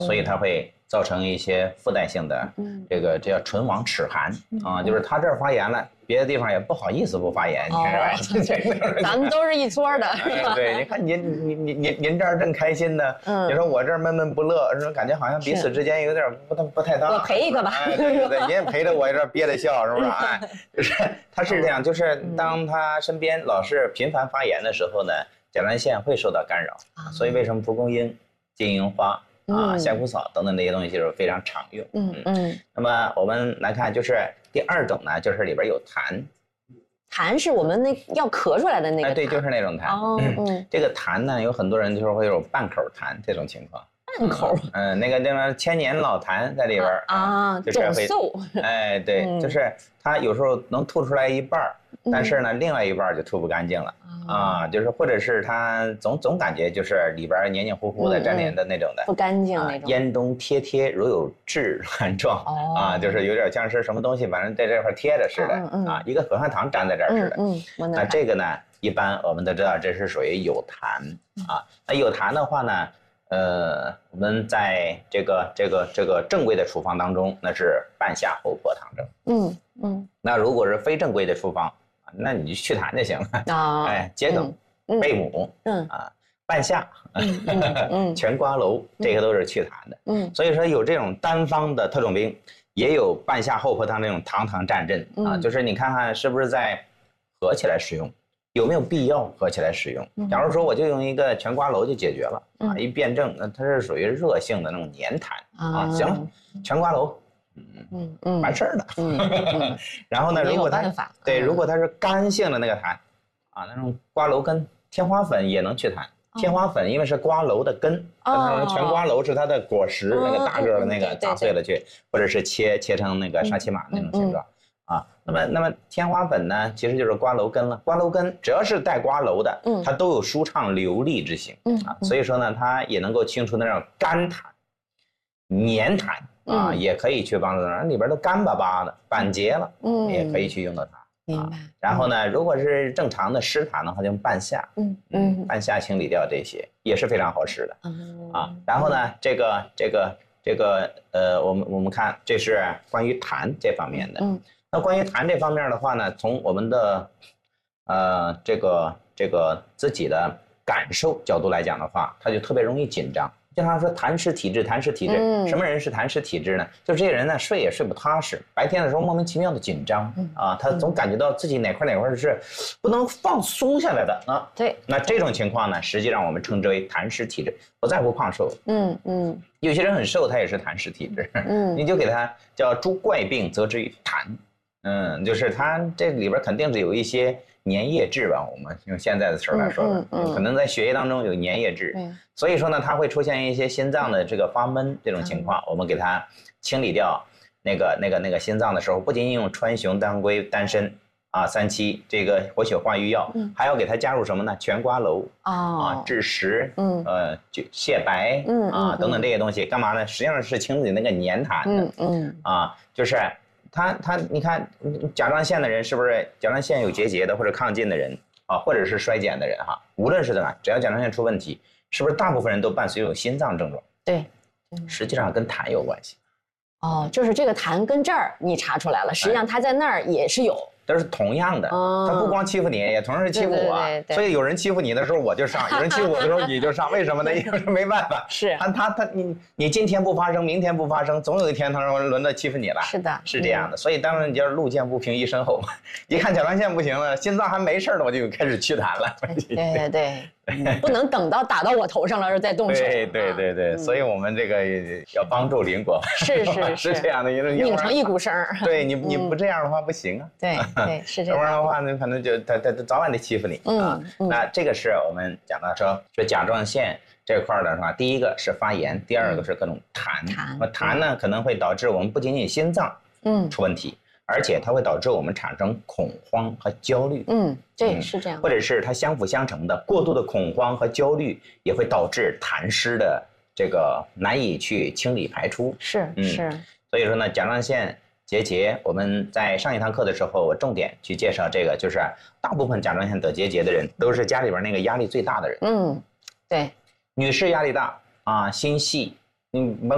所以它会造成一些附带性的这叫唇亡齿寒啊，就是它这儿发炎了，别的地方也不好意思不发炎，你看是吧？ 咱们都是一撮的。 对，你看您这儿正开心呢，你说我这儿闷闷不乐，说感觉好像彼此之间有点不太搭。 我陪一个吧。 对，您也陪着我这憋着笑，是不是？哎，就是他是这样，就是当他身边老是频繁发炎的时候呢，甲状腺会受到干扰，所以为什么蒲公英、金银花啊、香枯草等等这些东西就是非常常用。那么我们来看，就是第二种呢，就是里边有痰。 痰是我们要咳出来的那个痰。 对，就是那种痰。这个痰呢，有很多人就是会有半口痰这种情况。 半口。 那个千年老痰在里边就是会肿嗽。 哎，对，就是它有时候能吐出来一半，但是呢，另外一半就吐不干净了。就是或者是它总感觉就是里边黏黏糊糊的、粘连的那种的， 不干净那种。 咽中贴如有炙烂状就是有点像是什么东西，反正在这块贴着似的一个可汗糖粘在这儿似的。那这个呢，一般我们都知道这是属于有痰那有痰的话呢，我们在这个正规的处方当中，那是半夏厚朴汤证。那如果是非正规的处方，那你就祛痰就行了桔梗、贝母半夏、全瓜蒌，这个都是祛痰的。所以说有这种单方的特种兵，也有半夏厚朴汤这种堂堂战阵就是你看看是不是在合起来使用，有没有必要合起来使用？假如说我就用一个全瓜蒌就解决了一辩证，那它是属于热性的那种黏痰行了，全瓜蒌。完事儿了。然后呢，如果它是干性的那个痰那种瓜蒌根、天花粉也能去痰。天花粉因为是瓜蒌的根，全瓜蒌是它的果实，那个大个的那个砸碎了去，或者是切成那个沙琪玛那种形状那么天花粉呢，其实就是瓜蒌根了。瓜蒌根只要是带瓜蒌的，它都有舒畅流利之性所以说呢，它也能够清除那种干痰、黏痰。也可以去帮助里边都干巴巴的、板结了，也可以去用到它。 明白。 然后呢，如果是正常的湿痰的话，就用半夏。半夏清理掉这些也是非常好使的。然后呢，这个我们看这是关于痰这方面的。那关于痰这方面的话呢，从我们的这个自己的感受角度来讲的话，它就特别容易紧张。经常说痰湿体质，痰湿体质，什么人是痰湿体质呢？就这些人呢，睡也睡不踏实，白天的时候莫名其妙的紧张他总感觉到自己哪块是不能放松下来的对， 那这种情况呢，实际上我们称之为痰湿体质，不在乎胖瘦。有些人很瘦，他也是痰湿体质。你就给他叫诸怪病则之于痰。就是他这里边肯定是有一些粘液质吧，我们用现在的词来说的，可能在血液当中有粘液质，所以说呢，它会出现一些心脏的这个发闷这种情况。我们给它清理掉那个心脏的时候，不仅仅用川芎、当归、丹参三七这个活血化瘀药，还要给它加入什么呢？全瓜蒌枳实，蟹白等等这些东西，干嘛呢？实际上是清理那个黏痰的。就是你看甲状腺的人是不是甲状腺有结节的，或者亢进的人或者是衰减的人无论是怎么，只要甲状腺出问题，是不是大部分人都伴随有心脏症状？ 对， 实际上跟痰有关系。 就是这个痰跟这儿你查出来了，实际上它在那儿也是有。 都是同样的，他不光欺负你，也同样是欺负我。所以有人欺负你的时候我就上，有人欺负我的时候你就上，为什么呢？因为没办法， 是你今天不发生，明天不发生，总有一天他轮到欺负你了。 是的， 是这样的。所以当然你叫路见不平一声吼，一看甲状腺不行了，心脏还没事了，我就开始祛痰了。 对，不能等到打到我头上了再动手。 对，所以我们这个要帮助邻国。是这样的， 拧成一股绳。 对你不这样的话不行啊。 对，是这样。 要不然的话呢，可能就他早晚得欺负你那这个是我们讲到说甲状腺这块的话，第一个是发炎，第二个是各种痰。痰呢可能会导致我们不仅仅心脏出问题，而且它会导致我们产生恐慌和焦虑。 这也是这样。 或者是它相辅相成的，过度的恐慌和焦虑也会导致痰湿的这个难以去清理排出。是。所以说呢，甲状腺结节，我们在上一堂课的时候，我重点去介绍这个，就是大部分甲状腺得结节的人都是家里边那个压力最大的人。对，女士压力大心细，甭